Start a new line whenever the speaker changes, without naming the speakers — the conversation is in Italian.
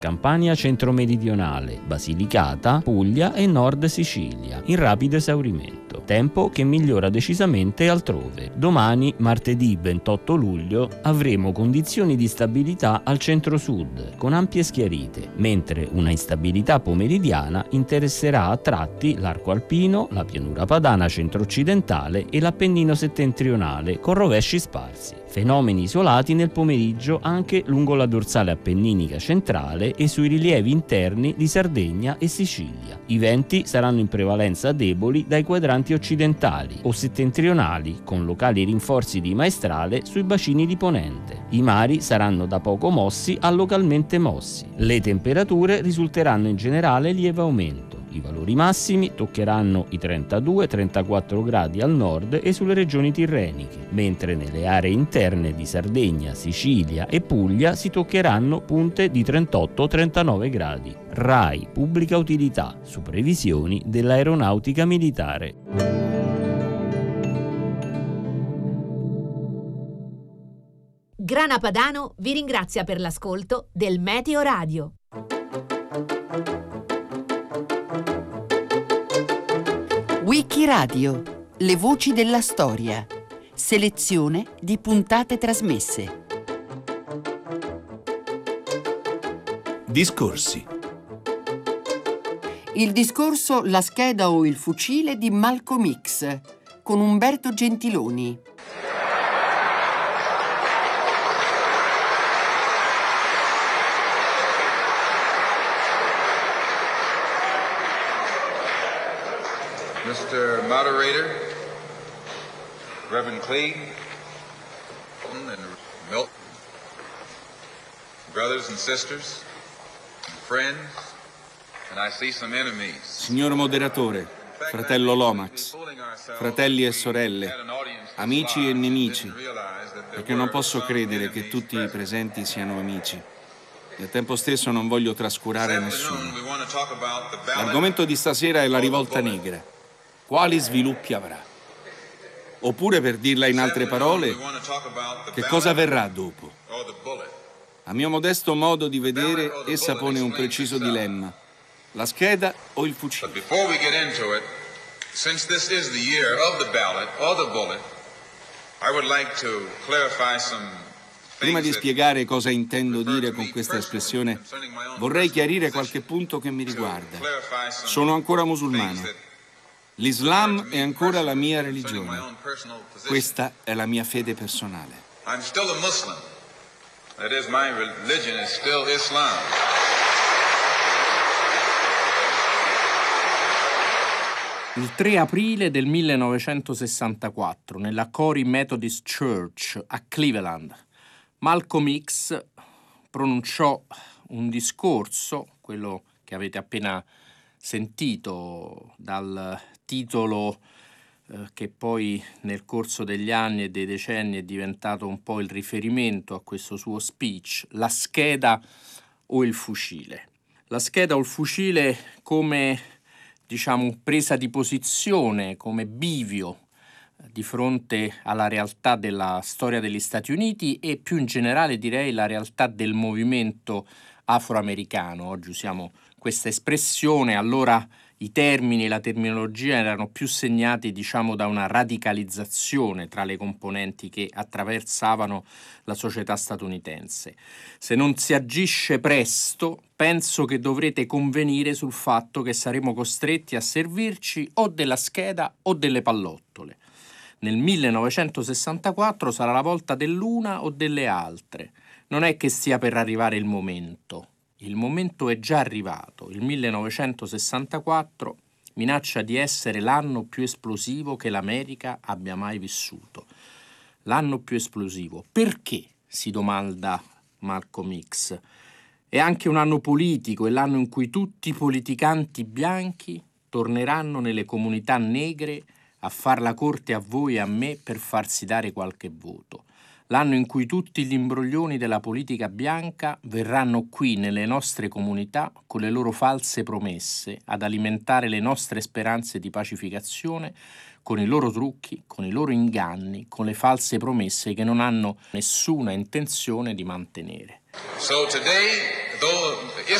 Campania centro-meridionale, Basilicata, Puglia e Nord Sicilia, in rapido esaurimento. Tempo che migliora decisamente altrove. Domani, martedì 28 luglio, avremo condizioni di stabilità al centro-sud, con ampie schiarite, mentre una instabilità pomeridiana interesserà a tratti l'arco alpino, la pianura padana centro-occidentale e l'Appennino settentrionale, con rovesci sparsi. Fenomeni isolati nel pomeriggio anche lungo la dorsale appenninica centrale e sui rilievi interni di Sardegna e Sicilia. I venti saranno in prevalenza deboli dai quadranti occidentali o settentrionali, con locali rinforzi di maestrale sui bacini di ponente. I mari saranno da poco mossi a localmente mossi. Le temperature risulteranno in generale lieve aumento. I valori massimi toccheranno i 32-34 gradi al nord e sulle regioni tirreniche, mentre nelle aree interne di Sardegna, Sicilia e Puglia si toccheranno punte di 38-39 gradi. RAI Pubblica Utilità, su previsioni dell'Aeronautica Militare.
Grana Padano vi ringrazia per l'ascolto del Meteo Radio.
Wikiradio, le voci della storia. Selezione di puntate trasmesse.
Discorsi.
Il discorso La scheda o il fucile di Malcolm X con Umberto Gentiloni.
Mr. Moderator, Reverend Clee, and Milton, brothers and sisters, and friends, and I see some enemies.
Signor moderatore, fratello Lomax, fratelli e sorelle, amici e nemici, perché non posso credere che tutti i presenti siano amici. E al tempo stesso non voglio trascurare nessuno. L'argomento di stasera è la rivolta negra. Quali sviluppi avrà? Oppure, per dirla in altre parole, che cosa avverrà dopo? A mio modesto modo di vedere, essa pone un preciso dilemma: la scheda o il fucile?
But before we get into it, since this is the year of the ballot or the bullet, I would like to clarify some.
Prima di spiegare cosa intendo dire con questa espressione, vorrei chiarire qualche punto che mi riguarda. Sono ancora musulmano. L'Islam è ancora la mia religione. Questa è la mia fede personale.
I'm still a Muslim. That is, my religion is still Islam.
Il 3 aprile del 1964, nella Cory Methodist Church a Cleveland, Malcolm X pronunciò un discorso, quello che avete appena sentito dal titolo che poi nel corso degli anni e dei decenni è diventato un po' il riferimento a questo suo speech, la scheda o il fucile. La scheda o il fucile come, diciamo, presa di posizione, come bivio di fronte alla realtà della storia degli Stati Uniti e più in generale direi la realtà del movimento afroamericano. Oggi usiamo questa espressione, allora i termini e la terminologia erano più segnati, diciamo, da una radicalizzazione tra le componenti che attraversavano la società statunitense. Se non si agisce presto, penso che dovrete convenire sul fatto che saremo costretti a servirci o della scheda o delle pallottole. Nel 1964 sarà la volta dell'una o delle altre. Non è che stia per arrivare il momento. Il momento è già arrivato. Il 1964 minaccia di essere l'anno più esplosivo che l'America abbia mai vissuto. L'anno più esplosivo. Perché? Si domanda Malcolm X. È anche un anno politico, è l'anno in cui tutti i politicanti bianchi torneranno nelle comunità negre a far la corte a voi e a me per farsi dare qualche voto. L'anno in cui tutti gli imbroglioni della politica bianca verranno qui nelle nostre comunità con le loro false promesse ad alimentare le nostre speranze di pacificazione con i loro trucchi, con i loro inganni, con le false promesse che non hanno nessuna intenzione di mantenere.
So today, though